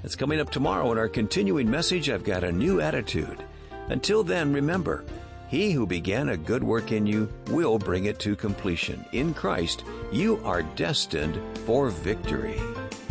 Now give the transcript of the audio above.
That's coming up tomorrow in our continuing message, I've Got a New Attitude. Until then, remember, He who began a good work in you will bring it to completion. In Christ, you are destined for victory.